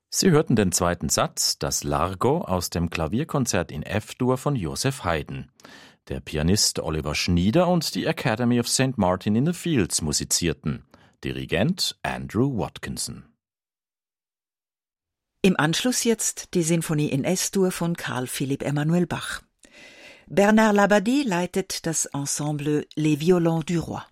Sie hörten den zweiten Satz, das Largo, aus dem Klavierkonzert in F-Dur von Joseph Haydn. Der Pianist Oliver Schnieder und die Academy of St. Martin in the Fields musizierten. Dirigent Andrew Watkinson. Im Anschluss jetzt die Sinfonie in S-Dur von Carl Philipp Emanuel Bach. Bernard Labadie leitet das Ensemble Les Violons du Roi.